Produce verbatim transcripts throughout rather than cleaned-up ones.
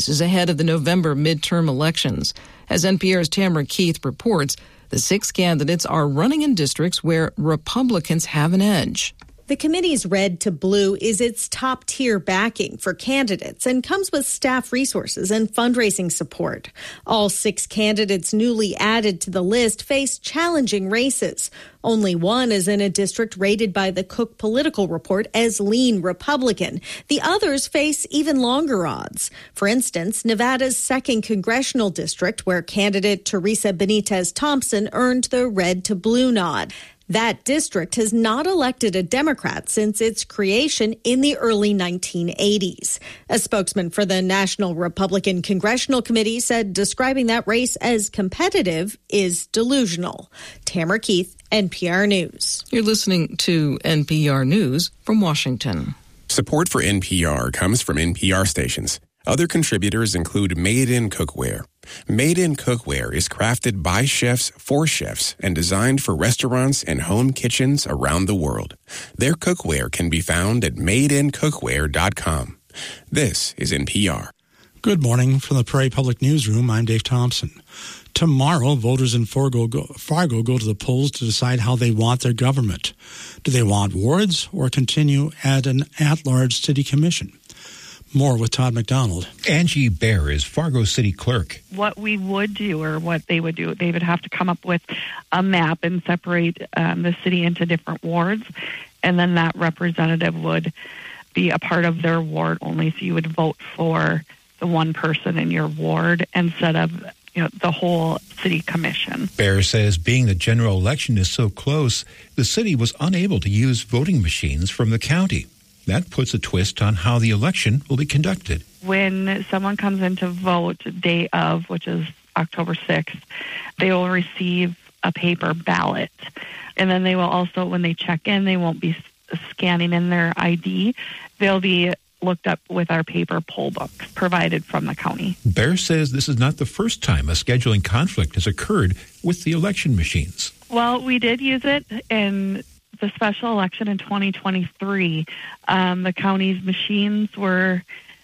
races ahead of the November midterm elections. As N P R's Tamara Keith reports, the six candidates are running in districts where Republicans have an edge. The committee's Red to Blue is its top-tier backing for candidates and comes with staff resources and fundraising support. All six candidates newly added to the list face challenging races. Only one is in a district rated by the Cook Political Report as lean Republican. The others face even longer odds. For instance, Nevada's second congressional district, where candidate Teresa Benitez Thompson earned the Red to Blue nod. That district has not elected a Democrat since its creation in the early nineteen eighties. A spokesman for the National Republican Congressional Committee said describing that race as competitive is delusional. Tamara Keith, N P R News. You're listening to N P R News from Washington. Support for N P R comes from N P R stations. Other contributors include Made in Cookware. Made in Cookware is crafted by chefs for chefs and designed for restaurants and home kitchens around the world. Their cookware can be found at made in cookware dot com. This is N P R. Good morning from the Prairie Public Newsroom. I'm Dave Thompson. Tomorrow, voters in Fargo go, Fargo go to the polls to decide how they want their government. Do they want wards or continue at an at-large city commission? More with Todd McDonald. Angie Baer is Fargo City Clerk. What we would do, or what they would do, they would have to come up with a map and separate um, the city into different wards, and then that representative would be a part of their ward only. So you would vote for the one person in your ward instead of you know the whole city commission. Baer says being the general election is so close, the city was unable to use voting machines from the county. That puts a twist on how the election will be conducted. When someone comes in to vote day of, which is October sixth, they will receive a paper ballot. And then they will also, when they check in, they won't be scanning in their I D. They'll be looked up with our paper poll books provided from the county. Baer says this is not the first time a scheduling conflict has occurred with the election machines. Well, we did use it in the special election in twenty twenty-three. Um, the county's machines were,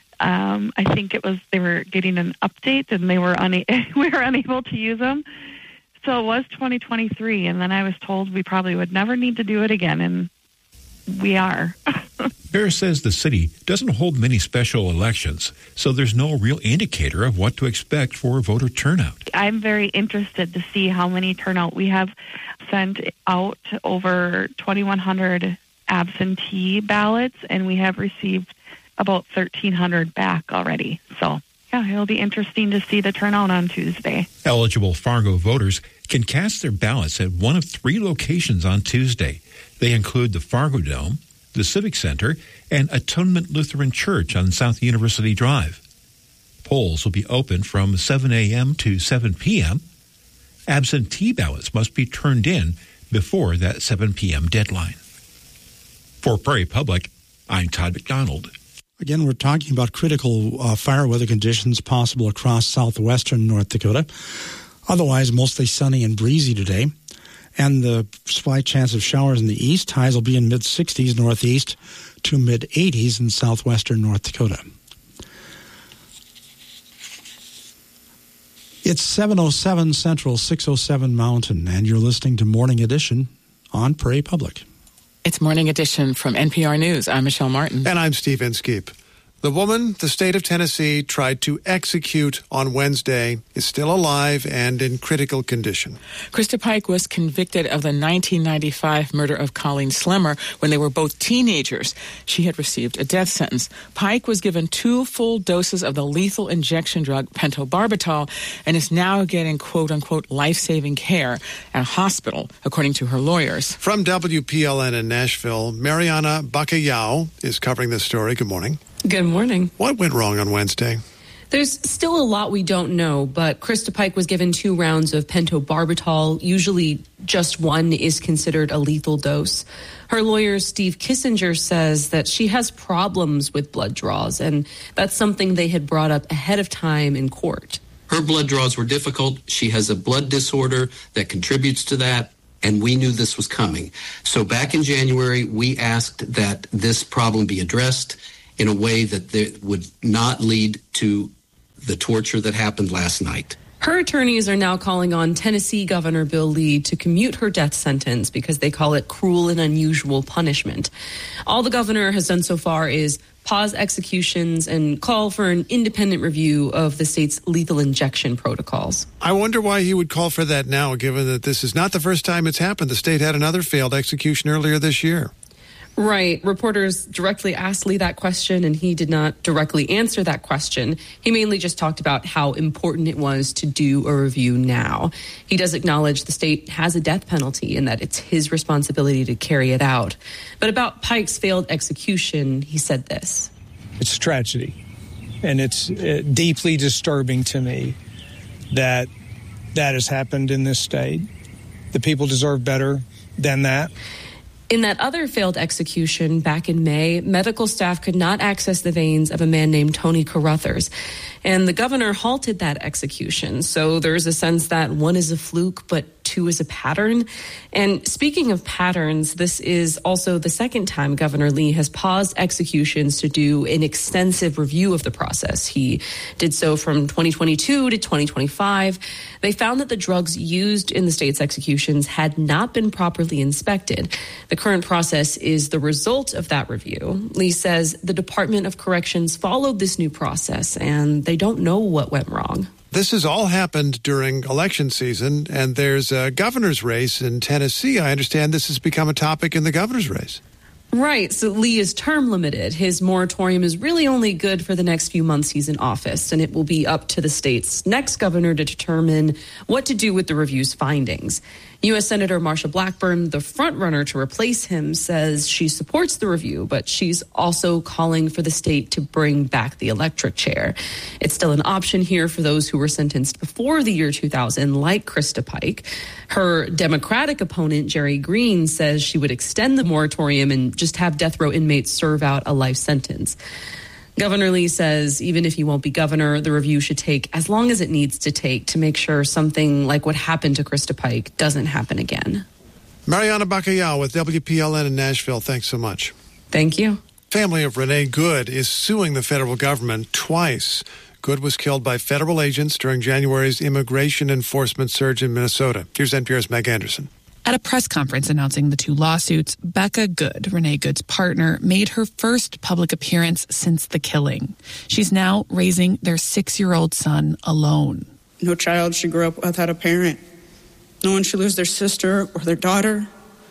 um, I think it was, they were getting an update and they were una- we were unable to use them. So it was twenty twenty-three, and then I was told we probably would never need to do it again, and we are. Baer says the city doesn't hold many special elections, so there's no real indicator of what to expect for voter turnout. I'm very interested to see how many turnout. We have sent out over twenty-one hundred absentee ballots, and we have received about thirteen hundred back already. So, yeah, it'll be interesting to see the turnout on Tuesday. Eligible Fargo voters can cast their ballots at one of three locations on Tuesday. They include the Fargo Dome, the Civic Center, and Atonement Lutheran Church on South University Drive. Polls will be open from seven a.m. to seven p.m. Absentee ballots must be turned in before that seven p.m. deadline. For Prairie Public, I'm Todd McDonald. Again, we're talking about critical uh, fire weather conditions possible across southwestern North Dakota. Otherwise, mostly sunny and breezy today. And the slight chance of showers in the east. Highs will be in mid-sixties northeast to mid-eighties in southwestern North Dakota. It's seven oh seven Central, six oh seven Mountain, and you're listening to Morning Edition on Prairie Public. It's Morning Edition from N P R News. I'm Michelle Martin. And I'm Steve Inskeep. The woman the state of Tennessee tried to execute on Wednesday is still alive and in critical condition. Krista Pike was convicted of the nineteen ninety-five murder of Colleen Slemmer when they were both teenagers. She had received a death sentence. Pike was given two full doses of the lethal injection drug pentobarbital and is now getting quote-unquote life-saving care at a hospital, according to her lawyers. From W P L N in Nashville, Mariana Bacallao is covering this story. Good morning. Good morning. What went wrong on Wednesday? There's still a lot we don't know, but Krista Pike was given two rounds of pentobarbital. Usually just one is considered a lethal dose. Her lawyer, Steve Kissinger, says that she has problems with blood draws, and that's something they had brought up ahead of time in court. Her blood draws were difficult. She has a blood disorder that contributes to that, and we knew this was coming. So back in January, we asked that this problem be addressed in a way that there would not lead to the torture that happened last night. Her attorneys are now calling on Tennessee Governor Bill Lee to commute her death sentence because they call it cruel and unusual punishment. All the governor has done so far is pause executions and call for an independent review of the state's lethal injection protocols. I wonder why he would call for that now, given that this is not the first time it's happened. The state had another failed execution earlier this year. Right. Reporters directly asked Lee that question, and he did not directly answer that question. He mainly just talked about how important it was to do a review now. He does acknowledge the state has a death penalty and that it's his responsibility to carry it out. But about Pike's failed execution, he said this. It's a tragedy, and it's uh, deeply disturbing to me that that has happened in this state. The people deserve better than that. In that other failed execution back in May, medical staff could not access the veins of a man named Tony Carruthers. And the governor halted that execution. So there's a sense that one is a fluke, but two is a pattern. And speaking of patterns, this is also the second time Governor Lee has paused executions to do an extensive review of the process. He did so from twenty twenty-two to twenty twenty-five. They found that the drugs used in the state's executions had not been properly inspected. The current process is the result of that review. Lee says the Department of Corrections followed this new process, and they don't know what went wrong. This has all happened during election season, and there's a governor's race in Tennessee. I understand this has become a topic in the governor's race. Right. So Lee is term limited. His moratorium is really only good for the next few months he's in office, and it will be up to the state's next governor to determine what to do with the review's findings. U S Senator Marsha Blackburn, the frontrunner to replace him, says she supports the review, but she's also calling for the state to bring back the electric chair. It's still an option here for those who were sentenced before the year two thousand, like Krista Pike. Her Democratic opponent, Jerry Green, says she would extend the moratorium and just have death row inmates serve out a life sentence. Governor Lee says even if he won't be governor, the review should take as long as it needs to take to make sure something like what happened to Krista Pike doesn't happen again. Mariana Bacallao with W P L N in Nashville, thanks so much. Thank you. Family of Renee Good is suing the federal government twice. Good was killed by federal agents during January's immigration enforcement surge in Minnesota. Here's N P R's Meg Anderson. At a press conference announcing the two lawsuits, Becca Good, Renee Good's partner, made her first public appearance since the killing. She's now raising their six-year-old son alone. No child should grow up without a parent. No one should lose their sister or their daughter.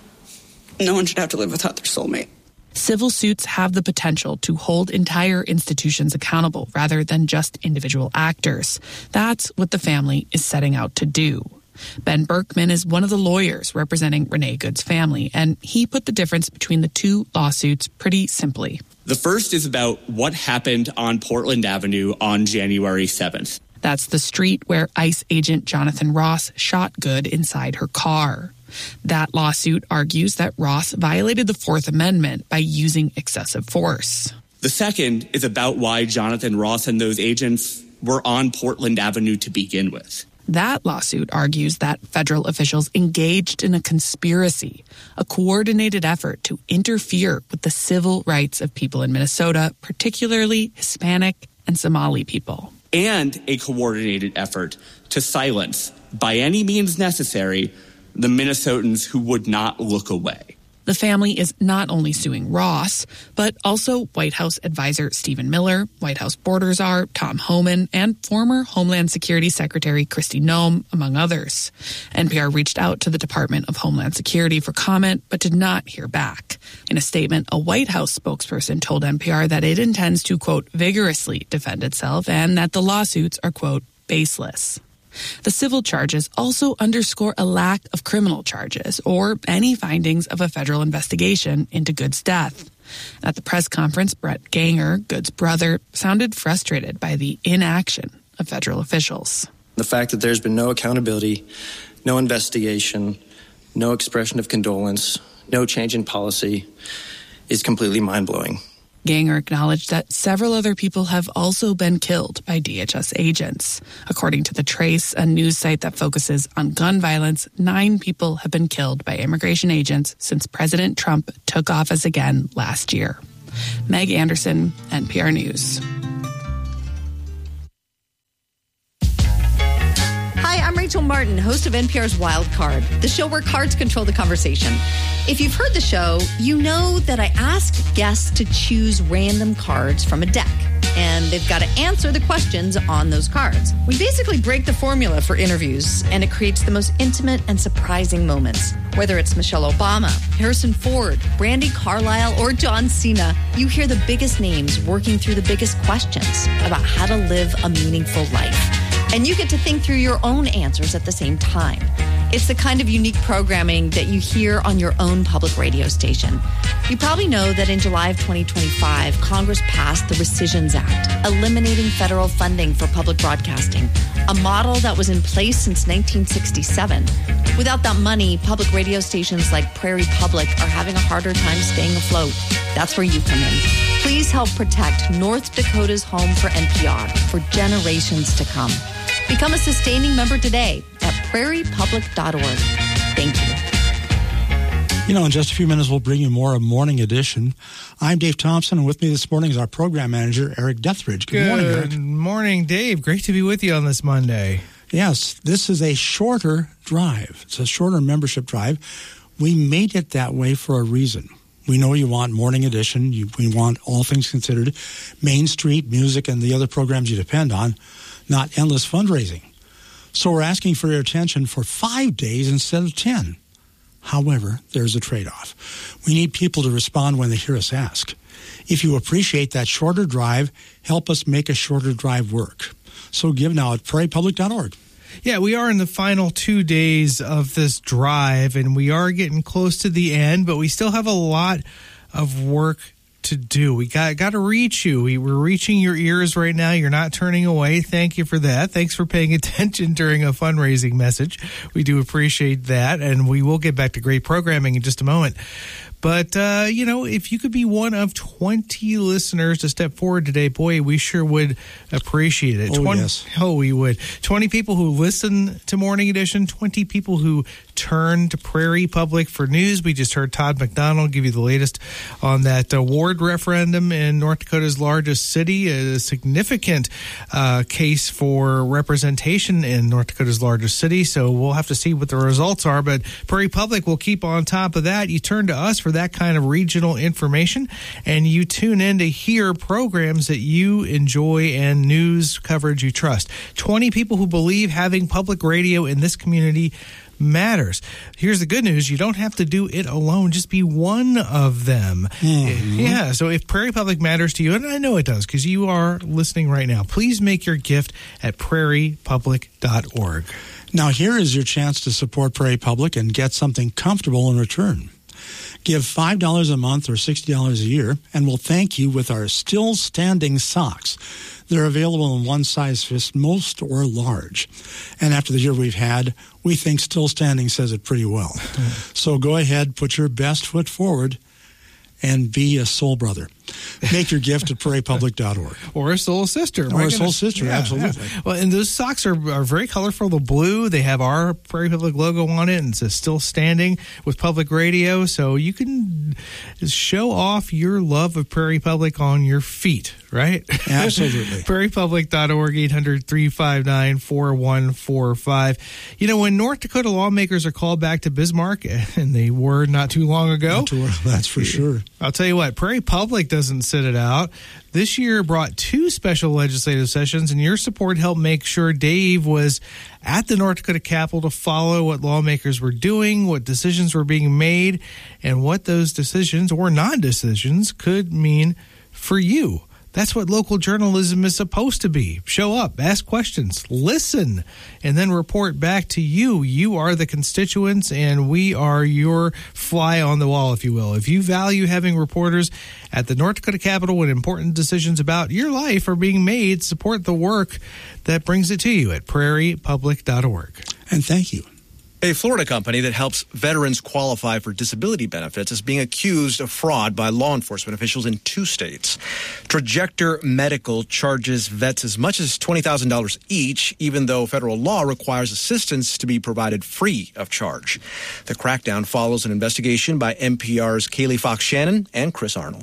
No one should have to live without their soulmate. Civil suits have the potential to hold entire institutions accountable rather than just individual actors. That's what the family is setting out to do. Ben Berkman is one of the lawyers representing Renee Good's family, and he put the difference between the two lawsuits pretty simply. The first is about what happened on Portland Avenue on January seventh. That's the street where ICE agent Jonathan Ross shot Good inside her car. That lawsuit argues that Ross violated the Fourth Amendment by using excessive force. The second is about why Jonathan Ross and those agents were on Portland Avenue to begin with. That lawsuit argues that federal officials engaged in a conspiracy, a coordinated effort to interfere with the civil rights of people in Minnesota, particularly Hispanic and Somali people. And a coordinated effort to silence, by any means necessary, the Minnesotans who would not look away. The family is not only suing Ross, but also White House advisor Stephen Miller, White House border czar Tom Homan, and former Homeland Security Secretary Kristi Noem, among others. N P R reached out to the Department of Homeland Security for comment, but did not hear back. In a statement, a White House spokesperson told N P R that it intends to, quote, vigorously defend itself and that the lawsuits are, quote, baseless. The civil charges also underscore a lack of criminal charges or any findings of a federal investigation into Good's death. At the press conference, Brett Ganger, Good's brother, sounded frustrated by the inaction of federal officials. The fact that there's been no accountability, no investigation, no expression of condolence, no change in policy is completely mind-blowing. Ganger acknowledged that several other people have also been killed by D H S agents. According to The Trace, a news site that focuses on gun violence, nine people have been killed by immigration agents since President Trump took office again last year. Meg Anderson, N P R News. Rachel Martin, host of N P R's Wild Card, the show where cards control the conversation. If you've heard the show, you know that I ask guests to choose random cards from a deck, and they've got to answer the questions on those cards. We basically break the formula for interviews, and it creates the most intimate and surprising moments. Whether it's Michelle Obama, Harrison Ford, Brandi Carlile, or John Cena, you hear the biggest names working through the biggest questions about how to live a meaningful life. And you get to think through your own answers at the same time. It's the kind of unique programming that you hear on your own public radio station. You probably know that in July of twenty twenty-five, Congress passed the Rescissions Act, eliminating federal funding for public broadcasting, a model that was in place since nineteen sixty-seven. Without that money, public radio stations like Prairie Public are having a harder time staying afloat. That's where you come in. Please help protect North Dakota's home for N P R for generations to come. Become a sustaining member today at prairie public dot org. Thank you. You know, in just a few minutes, we'll bring you more of Morning Edition. I'm Dave Thompson, and with me this morning is our program manager, Eric Dethridge. Good, Good morning, Eric. Good morning, Dave. Great to be with you on this Monday. Yes, this is a shorter drive. It's a shorter membership drive. We made it that way for a reason. We know you want Morning Edition. You, we want All Things Considered, Main Street, music, and the other programs you depend on, not endless fundraising. So we're asking for your attention for five days instead of ten. However, there's a trade-off. We need people to respond when they hear us ask. If you appreciate that shorter drive, help us make a shorter drive work. So give now at prairie public dot org. Yeah, we are in the final two days of this drive, and we are getting close to the end, but we still have a lot of work to do. We got got to reach you. We, we're reaching your ears right now. You're not turning away. Thank you for that. Thanks for paying attention during a fundraising message. We do appreciate that, and we will get back to great programming in just a moment. But, uh, you know, if you could be one of twenty listeners to step forward today, boy, we sure would appreciate it. Oh, twenty, yes. Oh, we would. twenty people who listen to Morning Edition, twenty people who turn to Prairie Public for news. We just heard Todd McDonald give you the latest on that award referendum in North Dakota's largest city, a significant uh, case for representation in North Dakota's largest city. So we'll have to see what the results are. But Prairie Public will keep on top of that. You turn to us for that kind of regional information, and you tune in to hear programs that you enjoy and news coverage you trust. twenty people who believe having public radio in this community matters. Here's the good news. You don't have to do it alone. Just be one of them. Mm-hmm. Yeah. So if Prairie Public matters to you, and I know it does because you are listening right now, please make your gift at prairie public dot org. Now, here is your chance to support Prairie Public and get something comfortable in return. Give five dollars a month or sixty dollars a year, and we'll thank you with our Still Standing socks. They're available in one size fits most or large. And after the year we've had, we think Still Standing says it pretty well. Mm. So go ahead, put your best foot forward, and be a soul brother. Make your gift at prairie public dot org. Or a soul sister. Or a soul sister, yeah, absolutely. Yeah. Well, and those socks are, are very colorful. The blue, they have our Prairie Public logo on it, and it says Still Standing with Public Radio. So you can show off your love of Prairie Public on your feet, right? Absolutely. prairie public dot org, eight hundred, three five nine, four one four five. You know, when North Dakota lawmakers are called back to Bismarck, and they were not too long ago. Not too, that's for sure. I'll tell you what, Prairie Public doesn't sit it out. This year brought two special legislative sessions, and your support helped make sure Dave was at the North Dakota Capitol to follow what lawmakers were doing, what decisions were being made, and what those decisions or non-decisions could mean for you. That's what local journalism is supposed to be. Show up, ask questions, listen, and then report back to you. You are the constituents, and we are your fly on the wall, if you will. If you value having reporters at the North Dakota Capitol when important decisions about your life are being made, support the work that brings it to you at prairie public dot org. And thank you. A Florida company that helps veterans qualify for disability benefits is being accused of fraud by law enforcement officials in two states. Trajector Medical charges vets as much as twenty thousand dollars each, even though federal law requires assistance to be provided free of charge. The crackdown follows an investigation by N P R's Kaylee Fox Shannon and Chris Arnold.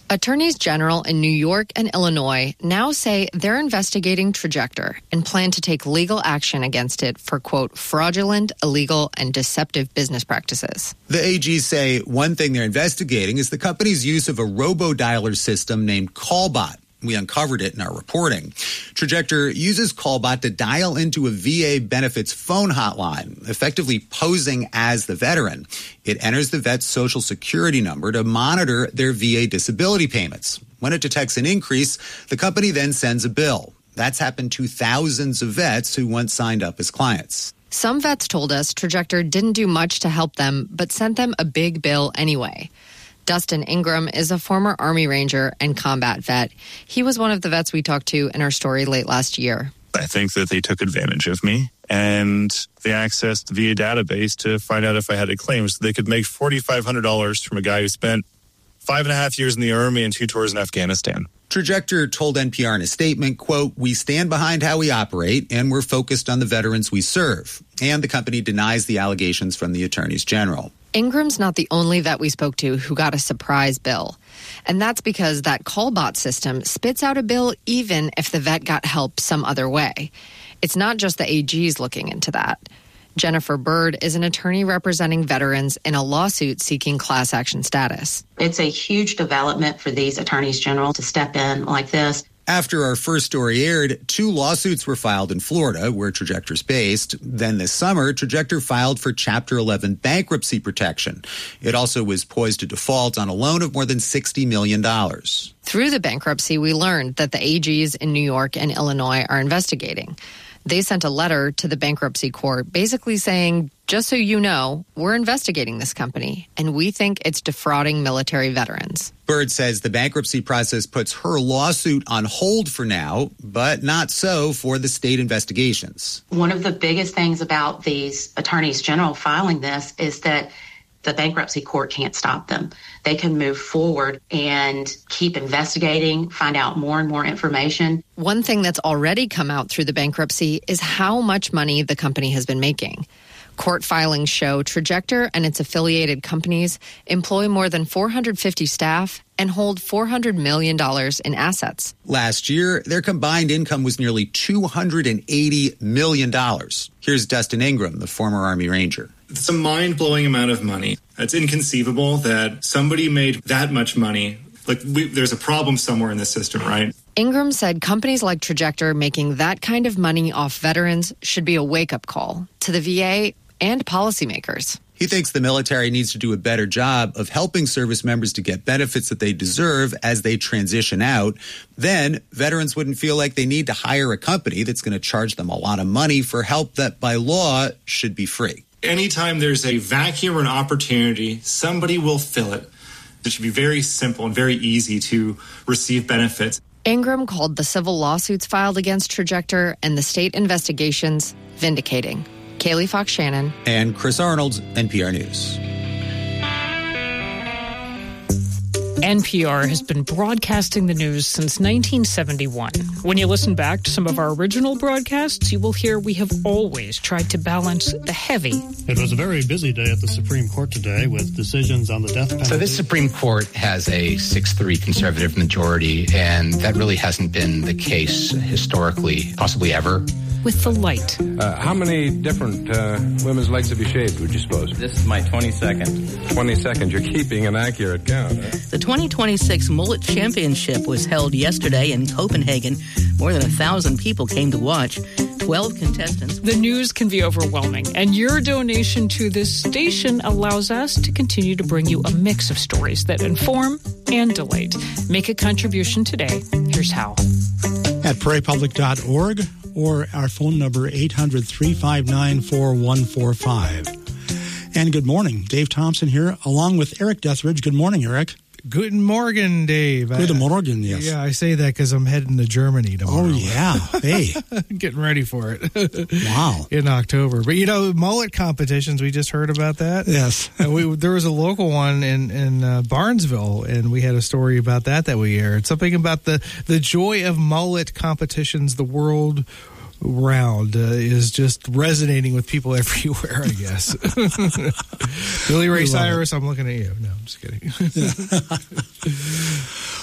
Attorneys general in New York and Illinois now say they're investigating Trajector and plan to take legal action against it for, quote, fraudulent, illegal, and deceptive business practices. The A Gs say one thing they're investigating is the company's use of a robo-dialer system named Callbot. We uncovered it in our reporting. Trajector uses Callbot to dial into a V A benefits phone hotline, effectively posing as the veteran. It enters the vet's social security number to monitor their V A disability payments. When it detects an increase, the company then sends a bill. That's happened to thousands of vets who once signed up as clients. Some vets told us Trajector didn't do much to help them, but sent them a big bill anyway. Dustin Ingram is a former Army Ranger and combat vet. He was one of the vets we talked to in our story late last year. I think that they took advantage of me, and they accessed the V A database to find out if I had a claim. So they could make four thousand five hundred dollars from a guy who spent five and a half years in the Army and two tours in Afghanistan. Trajector told N P R in a statement, quote, "We stand behind how we operate, and we're focused on the veterans we serve." And the company denies the allegations from the attorneys general. Ingram's not the only vet we spoke to who got a surprise bill. And that's because that Callbot system spits out a bill even if the vet got help some other way. It's not just the A Gs looking into that. Jennifer Bird is an attorney representing veterans in a lawsuit seeking class action status. It's a huge development for these attorneys general to step in like this. After our first story aired, two lawsuits were filed in Florida, where Trajector's based. Then this summer, Trajector filed for Chapter eleven bankruptcy protection. It also was poised to default on a loan of more than sixty million dollars. Through the bankruptcy, we learned that the A Gs in New York and Illinois are investigating. They sent a letter to the bankruptcy court basically saying, just so you know, we're investigating this company, and we think it's defrauding military veterans. Bird says the bankruptcy process puts her lawsuit on hold for now, but not so for the state investigations. One of the biggest things about these attorneys general filing this is that the bankruptcy court can't stop them. They can move forward and keep investigating, find out more and more information. One thing that's already come out through the bankruptcy is how much money the company has been making. Court filings show Trajector and its affiliated companies employ more than four hundred fifty staff and hold four hundred million dollars in assets. Last year, their combined income was nearly two hundred eighty million dollars. Here's Dustin Ingram, the former Army Ranger. It's a mind-blowing amount of money. It's inconceivable that somebody made that much money. Like, we, there's a problem somewhere in the system, right? Ingram said companies like Trajector making that kind of money off veterans should be a wake-up call to the V A and policymakers. He thinks the military needs to do a better job of helping service members to get benefits that they deserve as they transition out. Then veterans wouldn't feel like they need to hire a company that's going to charge them a lot of money for help that by law should be free. Anytime there's a vacuum or an opportunity, somebody will fill it. It should be very simple and very easy to receive benefits. Ingram called the civil lawsuits filed against Trajector and the state investigations vindicating. Kaylee Fox Shannon. And Chris Arnold, N P R News. N P R has been broadcasting the news since nineteen seventy-one. When you listen back to some of our original broadcasts, you will hear we have always tried to balance the heavy. It was a very busy day at the Supreme Court today with decisions on the death penalty. So this Supreme Court has a six three conservative majority, and that really hasn't been the case historically, possibly ever. With the light. Uh, how many different uh, women's legs have you shaved, would you suppose? This is my twenty-second. twenty-second. You're keeping an accurate count, huh? The twenty twenty-six Mullet Championship was held yesterday in Copenhagen. More than a thousand people came to watch. twelve contestants. The news can be overwhelming, and your donation to this station allows us to continue to bring you a mix of stories that inform and delight. Make a contribution today. Here's how. At prairie public dot org or our phone number eight hundred, three five nine, four one four five. And good morning. Dave Thompson here, along with Eric Deathridge. Good morning, Eric. Good morning, Dave. Good morning, yes. Yeah, I say that because I'm heading to Germany tomorrow. Oh, yeah. Hey. Getting ready for it. Wow. In October. But, you know, mullet competitions, we just heard about that. Yes. we, there was a local one in, in uh, Barnesville, and we had a story about that that we aired. Something about the, the joy of mullet competitions, the world round uh, is just resonating with people everywhere, I guess. Billy Ray Cyrus, it. I'm looking at you. No, I'm just kidding.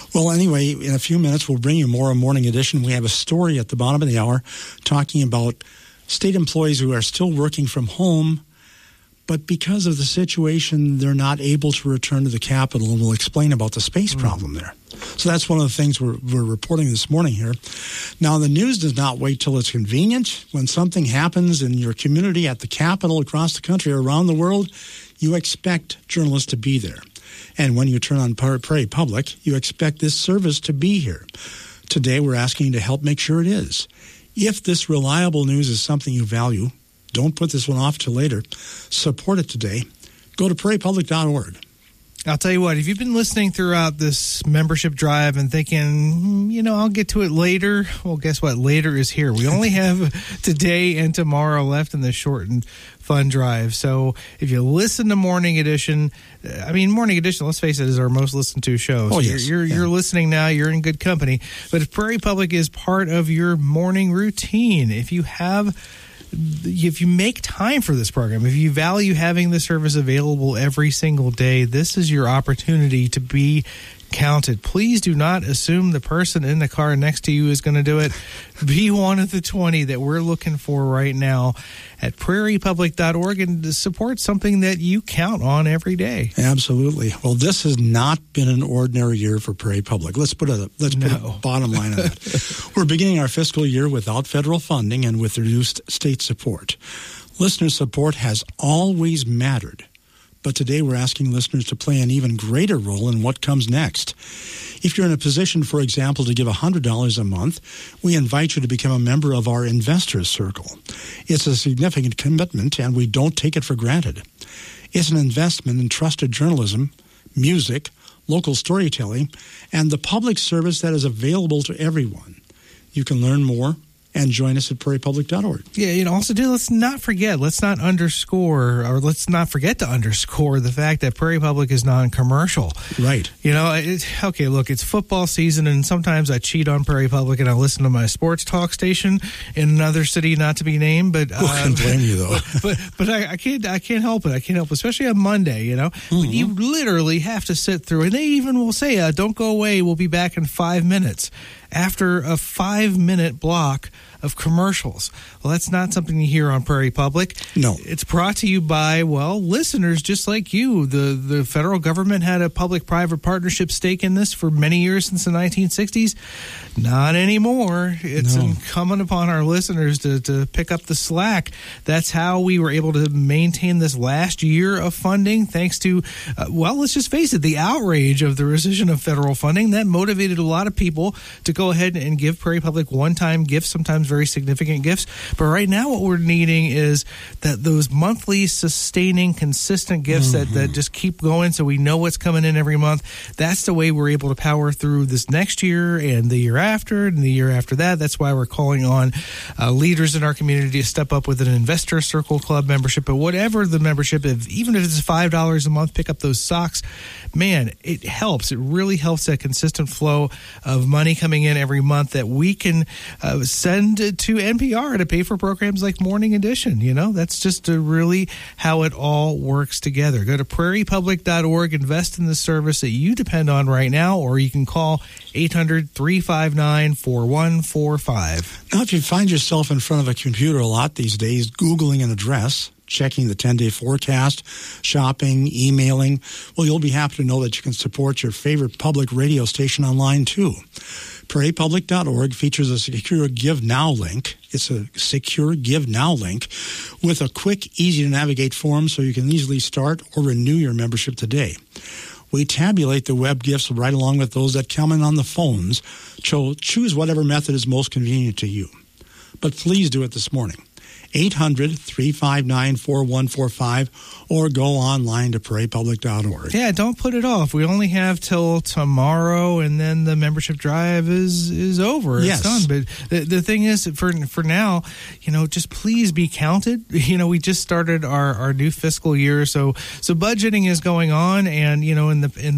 Well, anyway, in a few minutes, we'll bring you more of Morning Edition. We have a story at the bottom of the hour talking about state employees who are still working from home, but because of the situation, they're not able to return to the Capitol, and we'll explain about the space mm. problem there. So that's one of the things we're, we're reporting this morning here. Now, the news does not wait till it's convenient. When something happens in your community, at the Capitol, across the country, or around the world, you expect journalists to be there. And when you turn on Prairie Public, you expect this service to be here. Today, we're asking you to help make sure it is. If this reliable news is something you value, don't put this one off till later. Support it today. Go to prairie public dot org. I'll tell you what, if you've been listening throughout this membership drive and thinking, you know, I'll get to it later, well, guess what? Later is here. We only have today and tomorrow left in this short and fun drive. So if you listen to Morning Edition, I mean, Morning Edition, let's face it, is our most listened to show. So oh, yes. You're, you're, yeah. you're listening now. You're in good company. But if Prairie Public is part of your morning routine, if you have... If you make time for this program, if you value having the service available every single day, this is your opportunity to be counted. Please do not assume the person in the car next to you is going to do it. Be one of the twenty that we're looking for right now at prairie public dot org and support something that you count on every day. Absolutely. Well, this has not been an ordinary year for Prairie Public. Let's put a let's put no. a bottom line on that. We're beginning our fiscal year without federal funding and with reduced state support. Listener support has always mattered. But today we're asking listeners to play an even greater role in what comes next. If you're in a position, for example, to give one hundred dollars a month, we invite you to become a member of our Investors Circle. It's a significant commitment, and we don't take it for granted. It's an investment in trusted journalism, music, local storytelling, and the public service that is available to everyone. You can learn more and join us at prairie public dot org. Yeah, you know, also, do let's not forget, let's not underscore, or let's not forget to underscore the fact that Prairie Public is non-commercial. Right. You know, it, okay, look, it's football season, and sometimes I cheat on Prairie Public and I listen to my sports talk station in another city not to be named. But who can blame you, though? But but, but I, I can't I can't help it. I can't help it, especially on Monday. You know, mm-hmm. You literally have to sit through, and they even will say, uh, "Don't go away. We'll be back in five minutes." After a five-minute block of commercials. Well, that's not something you hear on Prairie Public. No. It's brought to you by, well, listeners just like you. The the federal government had a public-private partnership stake in this for many years since the nineteen sixties. Not anymore. It's no. incumbent upon our listeners to, to pick up the slack. That's how we were able to maintain this last year of funding, thanks to, uh, well, let's just face it, the outrage of the rescission of federal funding. That motivated a lot of people to go ahead and give Prairie Public one-time gifts, sometimes very significant gifts. But right now what we're needing is that those monthly, sustaining, consistent gifts mm-hmm. that, that just keep going so we know what's coming in every month. That's the way we're able to power through this next year and the year after and the year after that. That's why we're calling on uh, leaders in our community to step up with an Investor Circle Club membership. But whatever the membership, if, even if it's five dollars a month, pick up those socks. Man, it helps. It really helps that consistent flow of money coming in every month that we can uh, send to N P R to pay for programs like Morning Edition. You know, that's just uh, really how it all works together. Go to prairie public dot org, invest in the service that you depend on right now, or you can call eight hundred, three five nine, four one four five. Now, if you find yourself in front of a computer a lot these days, Googling an address, checking the ten-day forecast, shopping, emailing, well, you'll be happy to know that you can support your favorite public radio station online, too. prairie public dot org features a secure Give Now link. It's a secure Give Now link with a quick, easy-to-navigate form so you can easily start or renew your membership today. We tabulate the web gifts right along with those that come in on the phones, so choose whatever method is most convenient to you. But please do it this morning. eight hundred, three five nine, four one four five, or go online to prairie public dot org. Yeah, don't put it off. We only have till tomorrow, and then the membership drive is is over. Yes. It's done. But the, the thing is, for for now, you know, just please be counted. You know, we just started our, our new fiscal year, so so budgeting is going on, and, you know, in the in the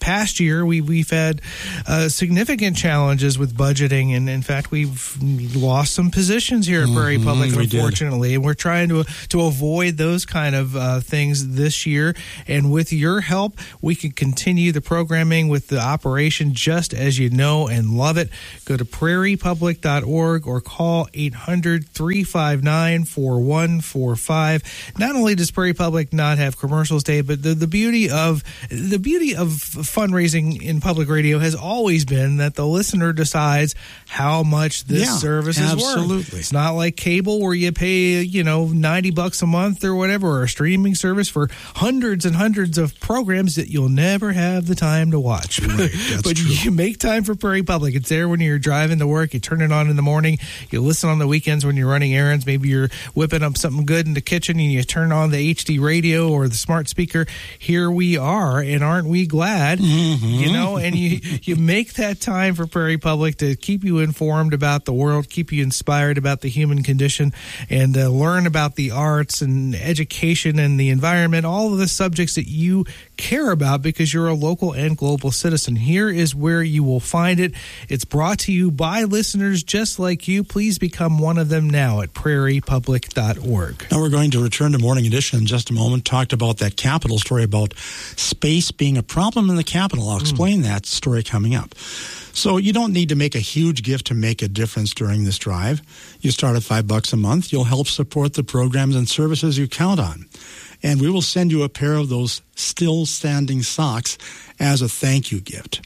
past year, we, we've had uh, significant challenges with budgeting. And in fact, we've lost some positions here at Prairie Mm-hmm, Public, we unfortunately. did. And we're trying to, to avoid those kind of uh, things this year. And with your help, we can continue the programming with the operation just as you know and love it. Go to prairie public dot org or call eight hundred, three five nine, four one four five. Not only does Prairie Public not have commercials day, but the, the beauty of the beauty of fundraising in public radio has always been that the listener decides how much this Yeah, service is worth. absolutely. It's not like cable where you pay, you know, ninety bucks a month or whatever, or a streaming service for hundreds and hundreds of programs that you'll never have the time to watch. Right, that's but true. you make time for Prairie Public. It's there when you're driving to work. You turn it on in the morning. You listen on the weekends when you're running errands. Maybe you're whipping up something good in the kitchen and you turn on the H D radio or the smart speaker. Here we are, and aren't we glad? Mm-hmm. You know, and you you make that time for Prairie Public to keep you informed about the world, keep you inspired about the human condition, and uh, learn about the arts and education and the environment, all of the subjects that you care about because you're a local and global citizen. Here is where you will find it. It's brought to you by listeners just like you. Please become one of them now at prairie public dot org. Now we're going to return to Morning Edition in just a moment. Talked about that Capitol story about space being a problem in the Capitol. I'll explain mm. that story coming up. So you don't need to make a huge gift to make a difference during this drive. You start at five bucks a month. You'll help support the programs and services you count on. And we will send you a pair of those still standing socks as a thank you gift.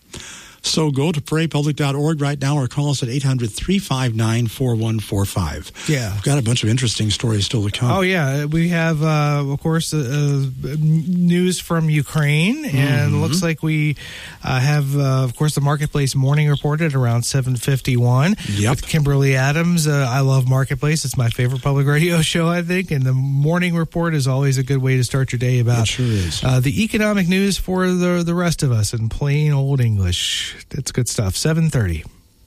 So go to prairie public dot org right now or call us at eight hundred, three five nine, four one four five. Yeah. We've got a bunch of interesting stories still to come. Oh, yeah. We have, uh, of course, uh, uh, news from Ukraine. And Mm-hmm. it looks like we uh, have, uh, of course, the Marketplace Morning Report at around seven fifty-one. Yep. With Kimberly Adams. Uh, I love Marketplace. It's my favorite public radio show, I think. And the Morning Report is always a good way to start your day about It sure is. Uh, the economic news for the, the rest of us in plain old English. It's good stuff. seven thirty.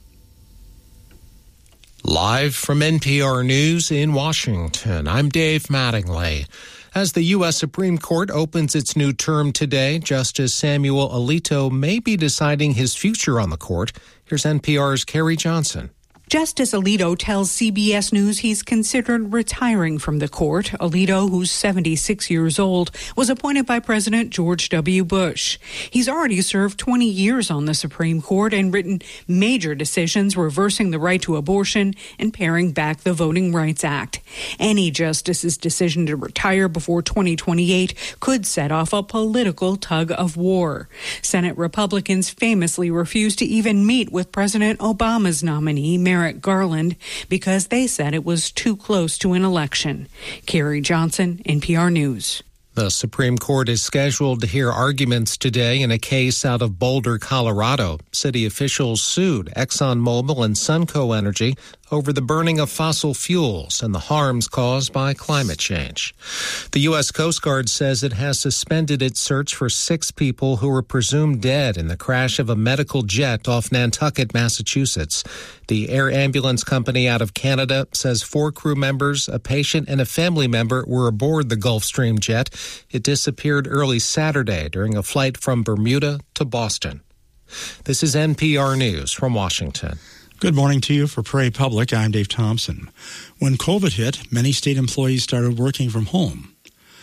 Live from N P R News in Washington, I'm Dave Mattingly. As the U S Supreme Court opens its new term today, Justice Samuel Alito may be deciding his future on the court. Here's N P R's Carrie Johnson. Justice Alito tells C B S News he's considered retiring from the court. Alito, who's seventy-six years old, was appointed by President George W. Bush. He's already served twenty years on the Supreme Court and written major decisions reversing the right to abortion and paring back the Voting Rights Act. Any justice's decision to retire before twenty twenty-eight could set off a political tug of war. Senate Republicans famously refused to even meet with President Obama's nominee, Merrick Garland, because they said it was too close to an election. Carrie Johnson, N P R News. The Supreme Court is scheduled to hear arguments today in a case out of Boulder, Colorado. City officials sued ExxonMobil and Sunco Energy over the burning of fossil fuels and the harms caused by climate change. The U S Coast Guard says it has suspended its search for six people who were presumed dead in the crash of a medical jet off Nantucket, Massachusetts. The air ambulance company out of Canada says four crew members, a patient, and a family member were aboard the Gulfstream jet. It disappeared early Saturday during a flight from Bermuda to Boston. This is N P R News from Washington. Good morning to you for Prairie Public. I'm Dave Thompson. When COVID hit, many state employees started working from home.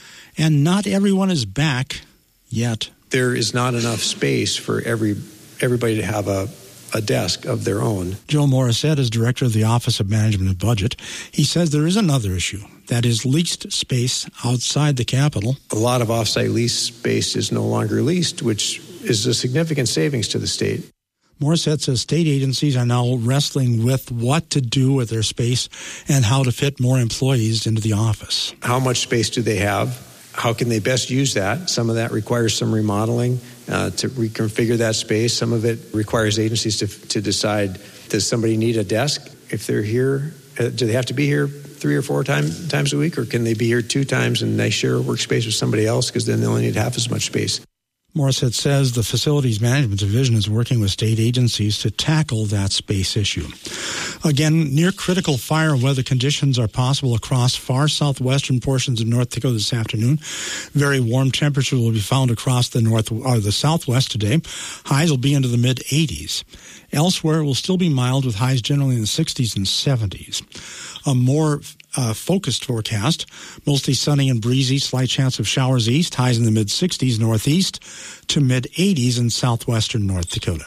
And not everyone is back yet. There is not enough space for every everybody to have a, a desk of their own. Joe Morissette is director of the Office of Management and Budget. He says there is another issue, that is leased space outside the Capitol. A lot of off-site lease space is no longer leased, which is a significant savings to the state. Morissette says state agencies are now wrestling with what to do with their space and how to fit more employees into the office. How much space do they have? How can they best use that? Some of that requires some remodeling uh, to reconfigure that space. Some of it requires agencies to, to decide, does somebody need a desk if they're here? Uh, do they have to be here three or four time, times a week, or can they be here two times and they share a workspace with somebody else because then they only need half as much space? Morissette says the Facilities Management Division is working with state agencies to tackle that space issue. Again, near critical fire weather conditions are possible across far southwestern portions of North Dakota this afternoon. Very warm temperatures will be found across the north or the southwest today. Highs will be into the mid eighties. Elsewhere, it will still be mild with highs generally in the sixties and seventies. A more uh, focused forecast, mostly sunny and breezy, slight chance of showers east, highs in the mid-sixties northeast to mid-eighties in southwestern North Dakota.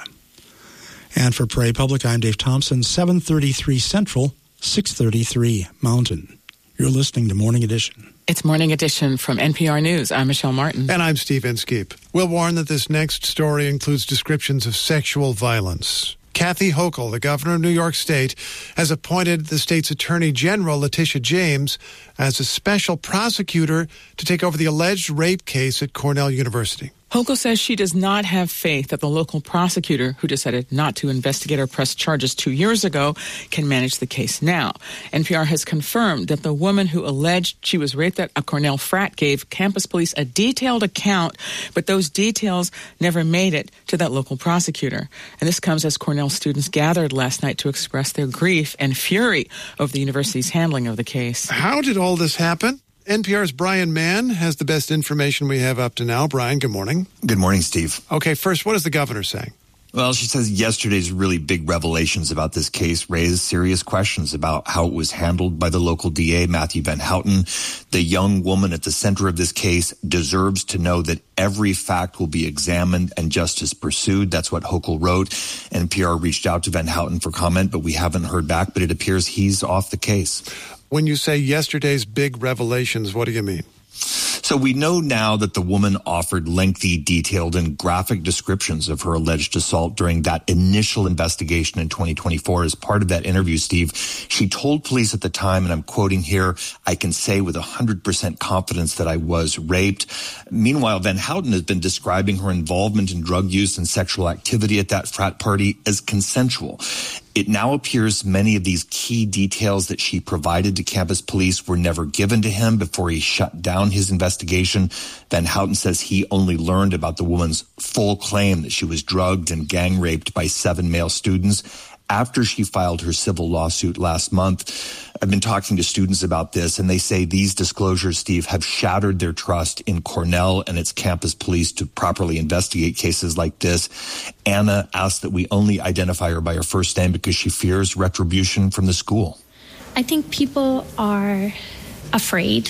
And for Prairie Public, I'm Dave Thompson, seven thirty-three Central, six thirty-three Mountain. You're listening to Morning Edition. It's Morning Edition from N P R News. I'm Michelle Martin. And I'm Steve Inskeep. We'll warn that this next story includes descriptions of sexual violence. Kathy Hochul, the governor of New York State, has appointed the state's Attorney General, Letitia James, as a special prosecutor to take over the alleged rape case at Cornell University. Hochul says she does not have faith that the local prosecutor, who decided not to investigate or press charges two years ago, can manage the case now. N P R has confirmed that the woman who alleged she was raped at a Cornell frat gave campus police a detailed account, but those details never made it to that local prosecutor. And this comes as Cornell students gathered last night to express their grief and fury over the university's handling of the case. How did all this happen? N P R's Brian Mann has the best information we have up to now. Brian, good morning. Good morning, Steve. Okay, first, what is the governor saying? Well, she says yesterday's really big revelations about this case raised serious questions about how it was handled by the local D A, Matthew Van Houten. The young woman at the center of this case deserves to know that every fact will be examined and justice pursued. That's what Hochul wrote. N P R reached out to Van Houten for comment, but we haven't heard back, but it appears he's off the case. When you say yesterday's big revelations, what do you mean? So we know now that the woman offered lengthy, detailed, and graphic descriptions of her alleged assault during that initial investigation in twenty twenty-four. As part of that interview, Steve, she told police at the time, and I'm quoting here, "I can say with one hundred percent confidence that I was raped." Meanwhile, Van Houten has been describing her involvement in drug use and sexual activity at that frat party as consensual. It now appears many of these key details that she provided to campus police were never given to him before he shut down his investigation. Van Houten says he only learned about the woman's full claim that she was drugged and gang raped by seven male students after she filed her civil lawsuit last month. I've been talking to students about this, and they say these disclosures, Steve, have shattered their trust in Cornell and its campus police to properly investigate cases like this. Anna asked that we only identify her by her first name because she fears retribution from the school. I think people are afraid.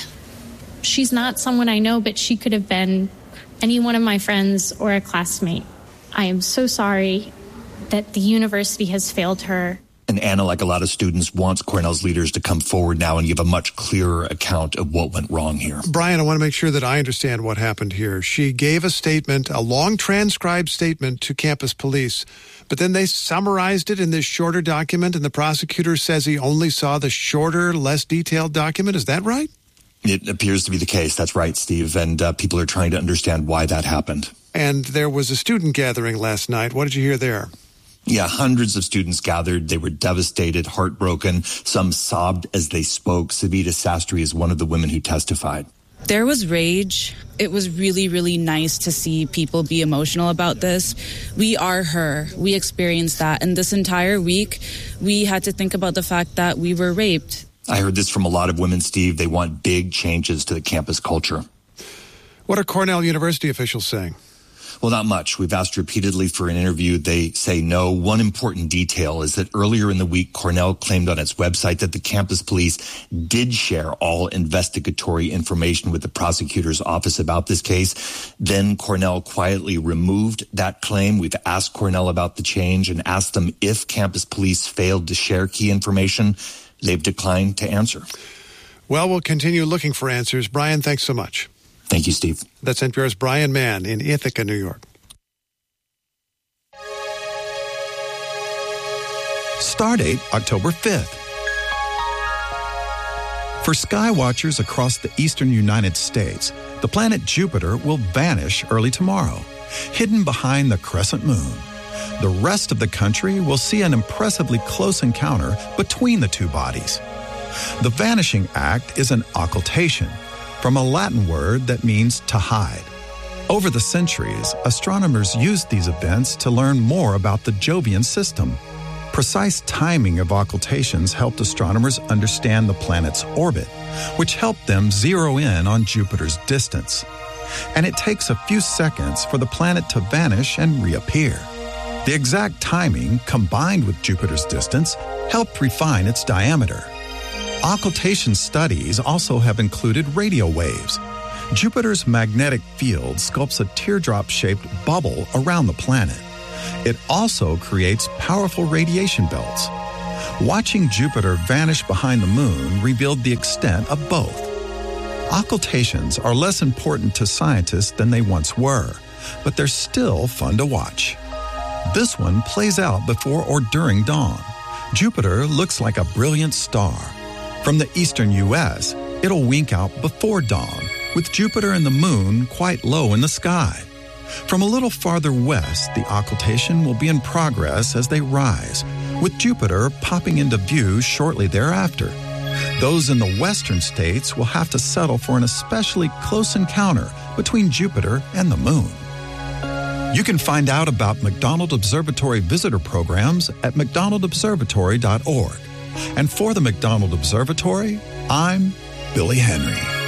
She's not someone I know, but she could have been any one of my friends or a classmate. I am so sorry that the university has failed her. And Anna, like a lot of students, wants Cornell's leaders to come forward now and give a much clearer account of what went wrong here. Brian, I want to make sure that I understand what happened here. She gave a statement, a long transcribed statement to campus police, but then they summarized it in this shorter document, and the prosecutor says he only saw the shorter, less detailed document. Is that right? It appears to be the case. That's right, Steve. And uh, people are trying to understand why that happened. And there was a student gathering last night. What did you hear there? Yeah, hundreds of students gathered. They were devastated, heartbroken. Some sobbed as they spoke. Savita Sastry is one of the women who testified. There was rage. It was really, really nice to see people be emotional about this. We are her. We experienced that. And this entire week, we had to think about the fact that we were raped. I heard this from a lot of women, Steve. They want big changes to the campus culture. What are Cornell University officials saying? Well, not much. We've asked repeatedly for an interview. They say no. One important detail is that earlier in the week, Cornell claimed on its website that the campus police did share all investigatory information with the prosecutor's office about this case. Then Cornell quietly removed that claim. We've asked Cornell about the change and asked them if campus police failed to share key information. They've declined to answer. Well, we'll continue looking for answers. Brian, thanks so much. Thank you, Steve. That's N P R's Brian Mann in Ithaca, New York. Stardate October fifth. For skywatchers across the eastern United States, the planet Jupiter will vanish early tomorrow, hidden behind the crescent moon. The rest of the country will see an impressively close encounter between the two bodies. The vanishing act is an occultation, from a Latin word that means to hide. Over the centuries, astronomers used these events to learn more about the Jovian system. Precise timing of occultations helped astronomers understand the planet's orbit, which helped them zero in on Jupiter's distance. And it takes a few seconds for the planet to vanish and reappear. The exact timing, combined with Jupiter's distance, helped refine its diameter. Occultation studies also have included radio waves. Jupiter's magnetic field sculpts a teardrop-shaped bubble around the planet. It also creates powerful radiation belts. Watching Jupiter vanish behind the moon revealed the extent of both. Occultations are less important to scientists than they once were, but they're still fun to watch. This one plays out before or during dawn. Jupiter looks like a brilliant star. From the eastern U S, it'll wink out before dawn, with Jupiter and the moon quite low in the sky. From a little farther west, the occultation will be in progress as they rise, with Jupiter popping into view shortly thereafter. Those in the western states will have to settle for an especially close encounter between Jupiter and the moon. You can find out about McDonald Observatory visitor programs at mcdonald observatory dot org. And for the McDonald Observatory, I'm Billy Henry.